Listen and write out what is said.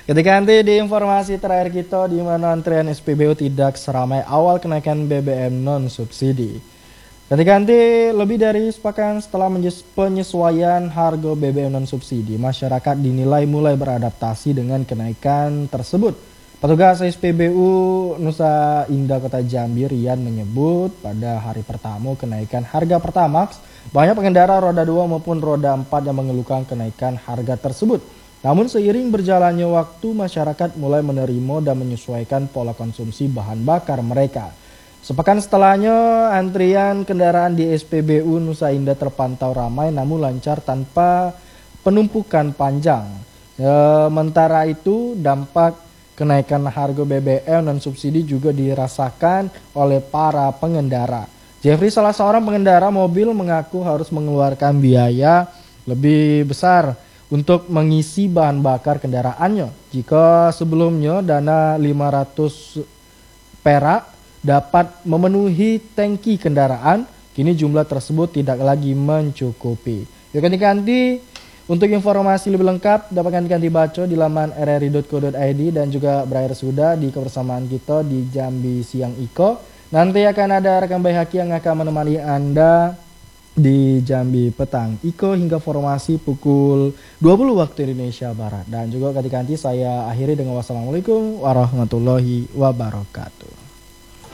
Ketika nanti di informasi terakhir kita di mana antrian SPBU tidak seramai awal kenaikan BBM non subsidi. Ketika nanti lebih dari sepekan setelah penyesuaian harga BBM non subsidi, masyarakat dinilai mulai beradaptasi dengan kenaikan tersebut. Petugas SPBU Nusa Indah Kota Jambi Rian menyebut pada hari pertama kenaikan harga Pertamax, banyak pengendara roda 2 maupun roda 4 yang mengeluhkan kenaikan harga tersebut. Namun seiring berjalannya waktu, masyarakat mulai menerima dan menyesuaikan pola konsumsi bahan bakar mereka. Sepekan setelahnya, antrian kendaraan di SPBU Nusa Indah terpantau ramai namun lancar tanpa penumpukan panjang. Sementara itu, dampak kenaikan harga BBM dan subsidi juga dirasakan oleh para pengendara. Jeffrey, salah seorang pengendara mobil, mengaku harus mengeluarkan biaya lebih besar untuk mengisi bahan bakar kendaraannya. Jika sebelumnya dana 500 perak dapat memenuhi tangki kendaraan, kini jumlah tersebut tidak lagi mencukupi. Yuk ganti-ganti, untuk informasi lebih lengkap dapat ganti baca di laman rri.co.id dan juga berakhir sudah di kebersamaan kita di Jambi Siang Iko. Nanti akan ada rekan Bayhaki yang akan menemani Anda di Jambi Petang Iko hingga formasi pukul 20 waktu Indonesia Barat. Dan juga ganti-ganti saya akhiri dengan wassalamualaikum warahmatullahi wabarakatuh.